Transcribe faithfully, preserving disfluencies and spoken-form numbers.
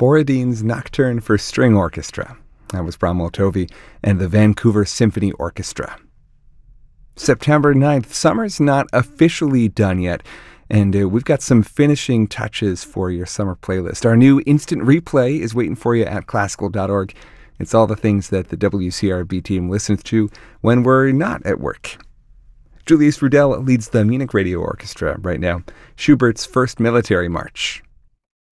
Borodine's Nocturne for String Orchestra. That was Bram Tovey and the Vancouver Symphony Orchestra. September ninth, summer's not officially done yet, and uh, we've got some finishing touches for your summer playlist. Our new instant replay is waiting for you at classical dot org. It's all the things that the W C R B team listens to when we're not at work. Julius Rudel leads the Munich Radio Orchestra right now, Schubert's First Military March.